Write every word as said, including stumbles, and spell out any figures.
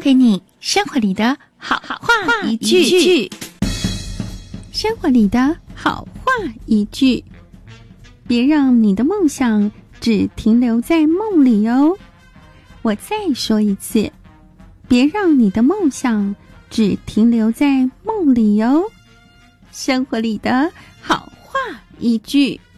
给你生活里的好话一句， 生活里的好话一句，别让你的梦想只停留在梦里哦。我再说一次，别让你的梦想只停留在梦里哦。生活里的好话一句。